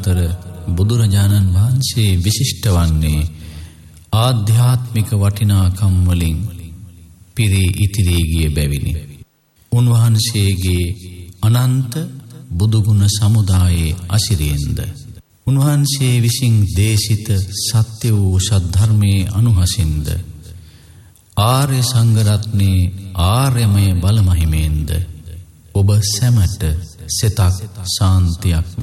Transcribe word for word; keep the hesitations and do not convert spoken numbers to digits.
අතර බුදුරජාණන් වහන්සේ විශිෂ්ට වන්නේ ආධ්‍යාත්මික වටිනාකම් වලින් පිරී ඉතිරී ගිය බැවිනි. උන්වහන්සේගේ අනන්ත බුදුගුණ සමුදායේ අසිරියෙන්ද උන්වහන්සේ විසින් දේශිත සත්‍ය වූ සද්ධර්මයේ අනුහසින්ද ආර්ය සංඝරත්නයේ ආර්යමය බලමහිමෙන්ද ඔබ සැමට සිතක් ශාන්තියක්